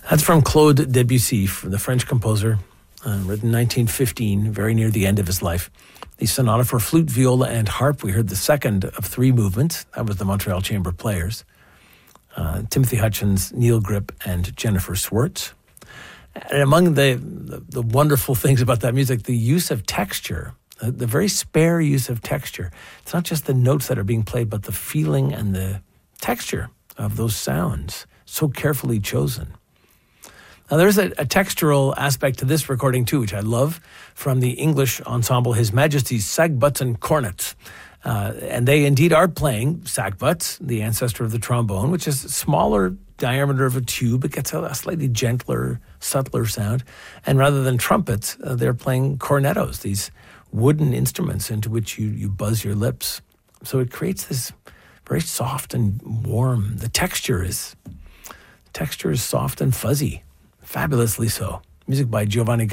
That's from Claude Debussy, the French composer, written 1915, very near the end of his life. The sonata for flute, viola, and harp. We heard the second of three movements. That was the Montreal Chamber Players. Timothy Hutchins, Neil Grip, and Jennifer Swartz. And among the wonderful things about that music, the use of texture, the very spare use of texture. It's not just the notes that are being played, but the feeling and the texture of those sounds, so carefully chosen. Now, there's a textural aspect to this recording, too, which I love, from the English ensemble His Majesty's Sagbutts and Cornets. And they indeed are playing sagbutts, the ancestor of the trombone, which is a smaller diameter of a tube. It gets a slightly gentler, subtler sound. And rather than trumpets, they're playing cornetos, these wooden instruments into which you buzz your lips. So it creates this very soft and warm. The texture is soft and fuzzy, fabulously so. Music by Giovanni